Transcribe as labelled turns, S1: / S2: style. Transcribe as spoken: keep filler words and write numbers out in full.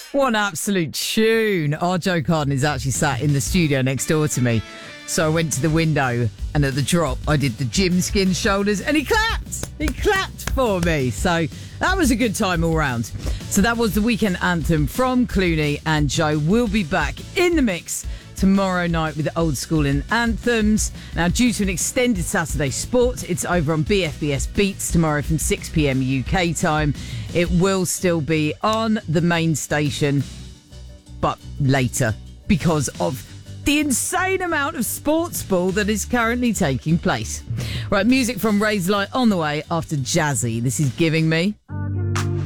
S1: What an absolute tune. Our Joe Carden is actually sat in the studio next door to me. So I went to the window and at the drop, I did the Jim Skin shoulders and he clapped. He clapped for me. So that was a good time all round. So that was the weekend anthem from Clooney, and Joe will be back in the mix tomorrow night with the old school and anthems. Now, due to an extended Saturday sport, it's over on B F B S Beats tomorrow from six p.m. U K time. It will still be on the main station, but later because of the insane amount of sports ball that is currently taking place. Right, music from Ray's Light on the way after Jazzy. This is Giving Me.